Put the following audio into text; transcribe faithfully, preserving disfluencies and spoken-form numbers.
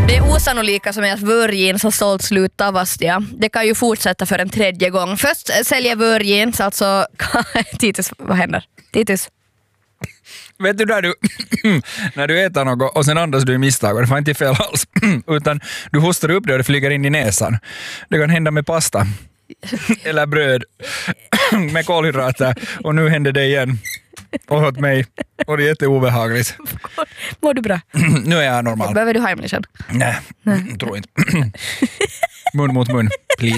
Det är osannolika som är att Virgins har sålt slut Tavastia. Det kan ju fortsätta för en tredje gång. Först säljer Virgins, alltså... Titus, vad händer? Titus. Vet du där du... när du äter något och sen andas du i misstag och det får inte fel alls. Utan du hostar upp det och det flyger in i näsan. Det kan hända med pasta. Eller bröd. med kolhydrater. Och nu händer det igen. Och åt mig. Och det är jätteobehagligt. Mår du bra? Nu är jag normal. Behöver du Heimlichen? Nej, tror inte. Mun mot mun, please.